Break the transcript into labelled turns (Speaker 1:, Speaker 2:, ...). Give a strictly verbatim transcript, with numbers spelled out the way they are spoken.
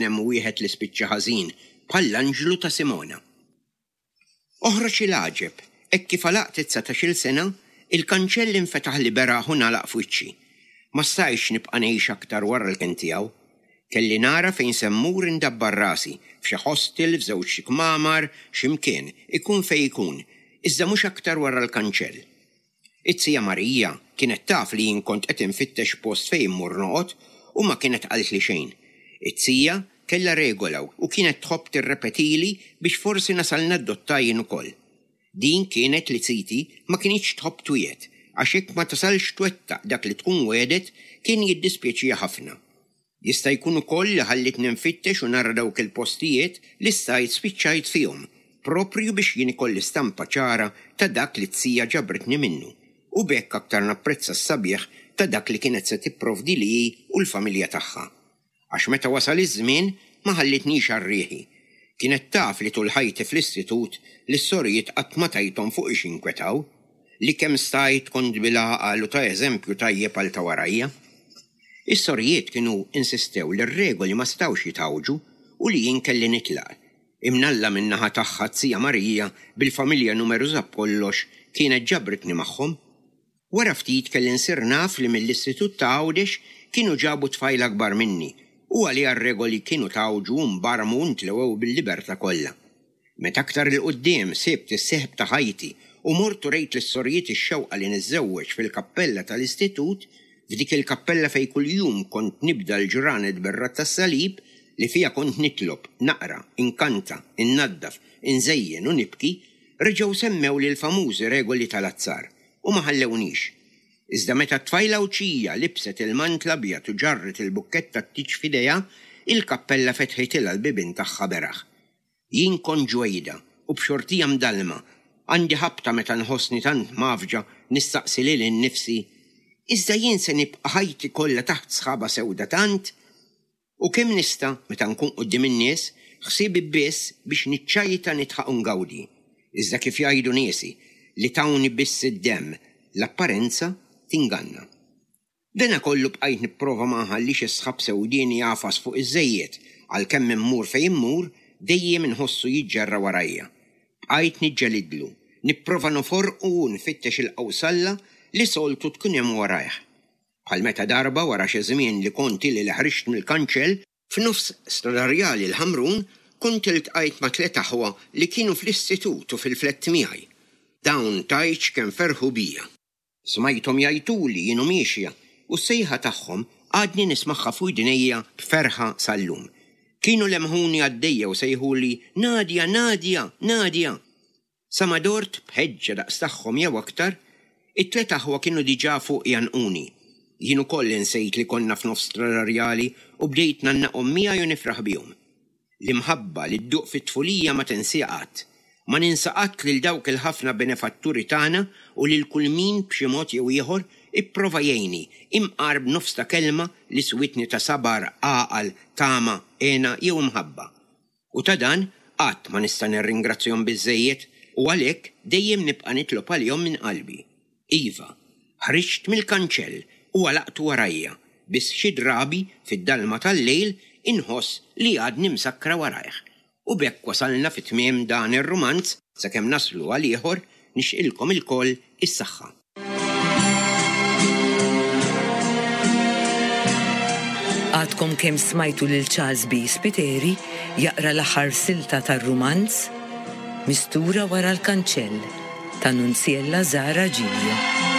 Speaker 1: hemm wieħed li spiċċa ħażin bħall-Anġlu ta' Simona. Oħroġ il-għaġeb, hekk kif għalaqt it-setax-il sena, il-kanċell infetaħ li beraħ u nagħlaq f'wiċċi. Ma stajx nibqa' ngħix aktar wara l-kien tiegħu. Kelli nara fejn semmur indabbar rasi, f'xi hostel, f'żewġ xi kmamar, x'imkien, ikun fejn ikun, iżda mhux aktar wara l-kanċell. It-Sija Marija kienet taf li jien kont qed infittex post fejn mmur noqgħod u ma kienet qalt li xejn. It-Sija kellha regola u kienet tħobb tirrepetili biex forsi nasalna d-dottaj jien ukoll. Din kienet li Siti ma kienx tħobb twiet, għax hekk ma tasalx twettaq dak li tkun wedet kien jiddispjaċija ħafna. Jista' jkun ukoll li ħallitni nfittex u nara dawk il-postijiet li stajt spiċċajt fihom, proprju biex jien ikolli stampa ċara ta' dak li Sija ġabritni minnu, u bekk aktar napprezza s-sabiħ ta' dak li kienet se tipprovdi li u l-familja tagħha. Għax meta wasal iż-żmien ma ħallitnix għarrieħi. Kienet taf li tul ħajti fl-istitut li s-sorijiet qatt ma tajthom fuq ix inkwetaw, li kemm stajt kont bil-għaqal u ta' eżempju tajjeb għal ta' warajja. Is-sorijiet kienu insistew li r-regoli ma stawx jitawġu u li jien kelli nitlaq. Imnalla min-naħa tagħha Sija Marija bil-familja numeruża b'kollox kienet ġabritni magħhom. Wara ftit kelli nsir naf li mill-istitut ta' Għawdex kienu ġabu tfajl akbar minni u għalija r-regoli kienu tawġu u mbarmu ntlewew bil-libertà kollha. Meta aktar il qudiem sibt is-seħb ta' ħajti u mortu rejt lis-sorijiet ix-xewqa li niżżewweġ fil-kappella tal-istitut, f'dik il-kappella fej kuljum kont nibda l-ġranet bir-rat tas-salib li fija kont nitlob, naqra, inkanta, innaddaf, inżejjen u nibki, reġgħu semmew li l-famużi regoli tal-azzar u ma ħallewniex. Iżda meta t-tfajla Uċija libset il-mantla abjad u ġarret il-bukketta t-tiġ f'idejha, il-kappella fetħitilha l-bibien tagħha beraħ. Jien kont ġwejda u b'xortija mdalma, għandi ħabta meta nħossni tant mafġa nistaqsi lil innifsi, iżda jien se nibqa' ħajti kollha taħt sħaba sewda tant, u kemm nista' meta nkun quddiem in-nies ħsiebi biss biex niċċajta nitħaq ngawdi. Iżda kif jgħidu niesi li tawni biss id-demm, l-apparenza tinganna. Dena kollu bqajt nipprova ma nħallix is-sħab sewdieni jafas fuq iż-żejjed għalkemm immur fejn immur dejjem inħossu jiġġarra warajja. Bqajt niġġelidlu, nipprova noforqu u nfittex il-qawsalla li soltu tkun hemm warajh. Bħal meta darba wara xi żmien li konti li ħrixt mill-kanċell f'nofs stradarjali l-Ħamrun kont iltqajt ma' tliet aħwa li kienu fl-istitut u fil-flett miegħi. Dawn tajċ kemm ferħu bija. Smajthom jgħiduli jienu miexja u s-sejħa tagħhom għadni nismagħha fuq dinejja b'ferħa sal-lum. Kienu lemħuni għaddejja u sejħuli Nadja, Nadja, Nadja. Sa ma dort bħeġġa daqs tagħhom jew aktar, it-tliet aħwa kienu diġà fuq janquni. Jien ukoll insejt li konna f'nofs stradarjali u bdejt nannaqhom miegħi u nifraħ bihom. L-imħabba li dduq fit-tfulija ma tinsieqat. Ma ninsaqat lil dawk il-ħafna benefatturi tagħna u lil kull min b'xi mod jew ieħor ipprova jgħinni imqarb nofs ta' kelma li switni ta' sabar, għaqal, tama, għena jew imħabba. U ta' dan qatt ma nista' nirringrazzjahom biżżejjed u għalhekk dejjem nibqa' nitlob għalihom minn qalbi. Iva, ħriġt mill-kanċell u għalaqtu warajja biss xi drabi fid-dalma tal-lejl inħoss li għadni msakkra warajh. U bekk wasalna fit-tmiem dan ir-romanz sakemm naslu għal ieħor nixqilkom ilkoll is-saħħa.
Speaker 2: Għadkom kemm smajtu lil Charles B. Spiteri jaqra l-aħħar silta tar-rumanz Mistura wara l-kanċell ta' Nunziella Zara Ġilja.